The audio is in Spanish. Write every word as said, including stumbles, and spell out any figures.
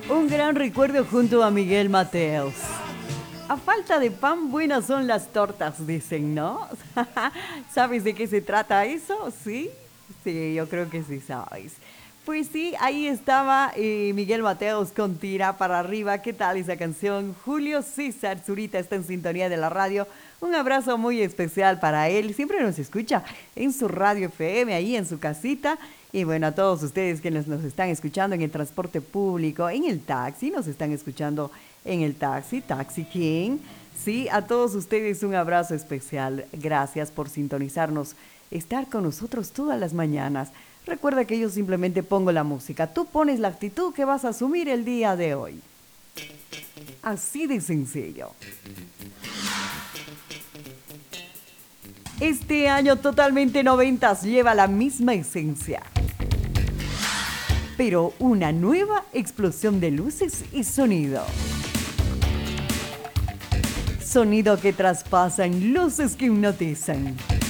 Un gran recuerdo junto a Miguel Mateos. A falta de pan, buenas son las tortas, dicen, ¿no? ¿Sabes de qué se trata eso? ¿Sí? Sí, yo creo que sí sabes. Pues sí, ahí estaba eh, Miguel Mateos con Tira para arriba. ¿Qué tal esa canción? Julio César Zurita está en sintonía de la radio. Un abrazo muy especial para él. Siempre nos escucha en su radio F M, ahí en su casita. Y bueno, a todos ustedes que nos, nos están escuchando en el transporte público, en el taxi, nos están escuchando en el taxi, Taxi King. Sí, a todos ustedes un abrazo especial. Gracias por sintonizarnos, estar con nosotros todas las mañanas. Recuerda que yo simplemente pongo la música. Tú pones la actitud que vas a asumir el día de hoy. Así de sencillo. Este año totalmente noventas lleva la misma esencia, pero una nueva explosión de luces y sonido. Sonido que traspasan, luces que hipnotizan.